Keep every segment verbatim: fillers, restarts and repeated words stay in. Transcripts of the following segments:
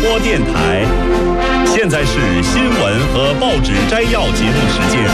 播电台。现在是新闻和报纸摘要节目时间。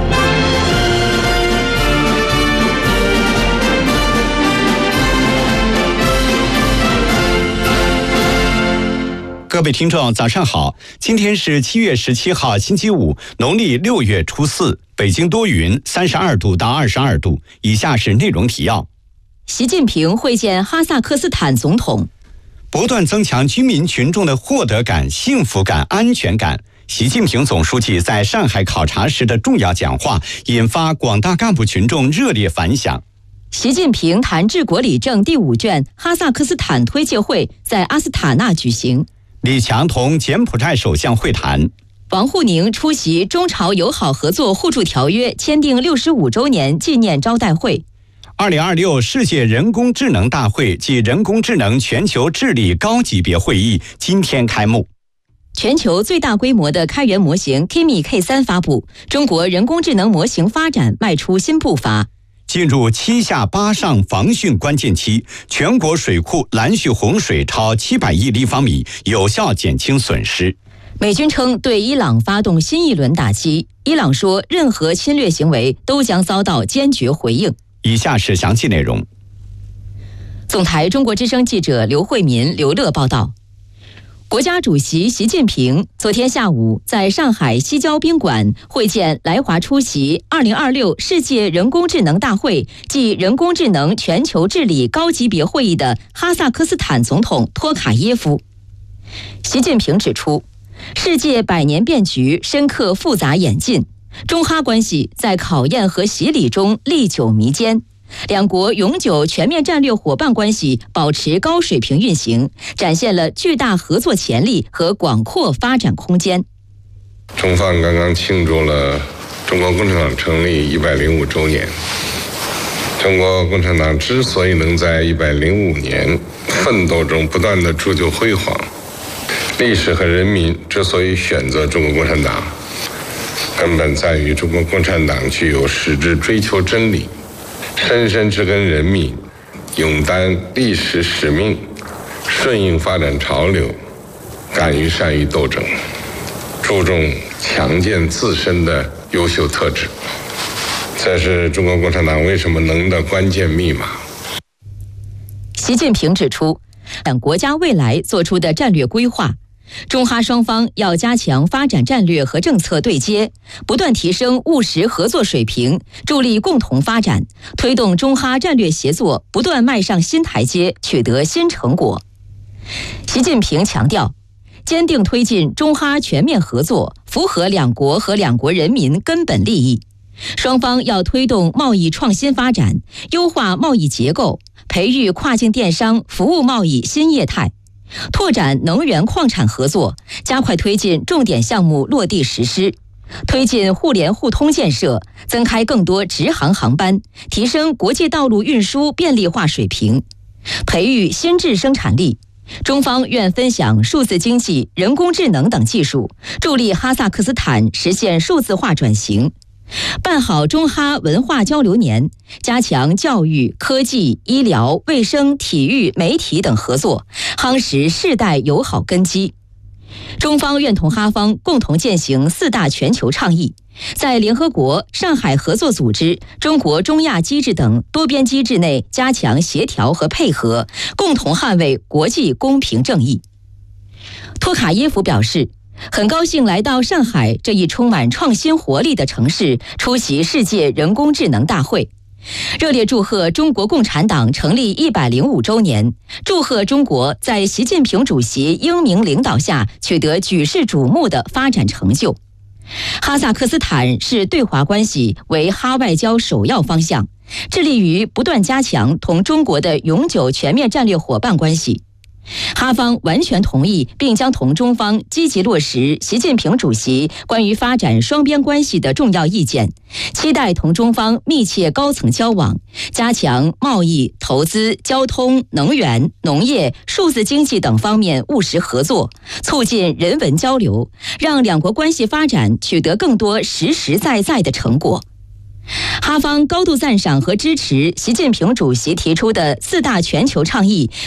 各位听众早上好，今天是七月十七号星期五，农历六月初四，北京多云，三十二度到二十二度。以下是内容提要。 习近平会见哈萨克斯坦总统， 不断增强居民群众的获得感、幸福感、安全感。习近平总书记在上海考察时的重要讲话引发广大干部群众热烈反响。 习近平谈治国理政第五卷哈萨克斯坦推介会在阿斯塔纳举行。 李强同柬埔寨首相会谈。 王沪宁出席中朝友好合作互助条约签订六十五周年纪念招待会。 二零二六世界人工智能大会暨人工智能全球治理高级别会议今天开幕。 全球最大规模的开源模型 Kimi K 三 发布，中国人工智能模型发展迈出新步伐。 进入七下八上防汛关键期，全国水库拦蓄洪水超七百亿立方米，有效减轻损失。 美军称对伊朗发动新一轮打击，伊朗说任何侵略行为都将遭到坚决回应。 以下是详细内容。 总台中国之声记者刘慧民、刘乐报道。国家主席习近平昨天下午在上海西郊宾馆会见来华出席二零二六世界人工智能大会暨人工智能全球治理高级别会议的哈萨克斯坦总统托卡耶夫。习近平指出，世界百年变局深刻复杂演进，中哈关系在考验和洗礼中历久弥坚。两国永久全面战略伙伴关系保持高水平运行，展现了巨大合作潜力和广阔发展空间。 中方刚刚庆祝了中国共产党成立一百零五周年。中国共产党之所以能在一百零五年奋斗中不断的铸就辉煌，历史和人民之所以选择中国共产党，根本在于中国共产党具有矢志追求真理、深深植根人民、勇担历史使命、顺应发展潮流、敢于善于斗争、注重强健自身的优秀特质，这是中国共产党为什么能的关键密码。 习近平指出，按国家未来做出的战略规划，中哈双方要加强发展战略和政策对接，不断提升务实合作水平，助力共同发展，推动中哈战略协作不断迈上新台阶，取得新成果。习近平强调，坚定推进中哈全面合作，符合两国和两国人民根本利益。双方要推动贸易创新发展，优化贸易结构，培育跨境电商、服务贸易新业态。拓展能源矿产合作，加快推进重点项目落地实施，推进互联互通建设，增开更多直航航班，提升国际道路运输便利化水平，培育新质生产力。中方愿分享数字经济、人工智能等技术，助力哈萨克斯坦实现数字化转型。办好中哈文化交流年，加强教育、科技、医疗、卫生、体育、媒体等合作，夯实世代友好根基。中方愿同哈方共同践行四大全球倡议，在联合国、上海合作组织、中国中亚机制等多边机制内加强协调和配合，共同捍卫国际公平正义。托卡耶夫表示，很高兴来到上海这一充满创新活力的城市，出席世界人工智能大会，热烈祝贺中国共产党成立一百零五周年，祝贺中国在习近平主席英明领导下取得举世瞩目的发展成就。哈萨克斯坦视对华关系为哈外交首要方向，致力于不断加强同中国的永久全面战略伙伴关系。哈方完全同意，并将同中方积极落实习近平主席关于发展双边关系的重要意见，期待同中方密切高层交往，加强贸易、投资、交通、能源、农业、数字经济等方面务实合作，促进人文交流，让两国关系发展取得更多实实在在的成果。哈方高度赞赏和支持习近平主席提出的四大全球倡议